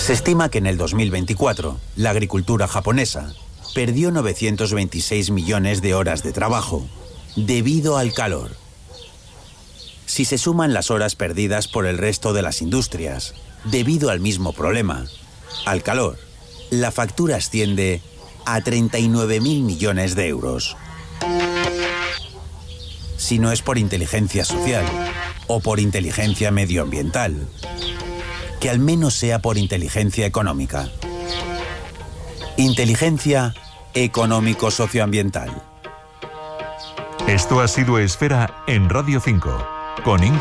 Se estima que en el 2024, la agricultura japonesa perdió 926 millones de horas de trabajo debido al calor. Si se suman las horas perdidas por el resto de las industrias, debido al mismo problema, al calor, la factura asciende a 39.000 millones de euros. Si no es por inteligencia social o por inteligencia medioambiental, que al menos sea por inteligencia económica. Inteligencia económico-socioambiental. Esto ha sido Esfera en Radio 5, con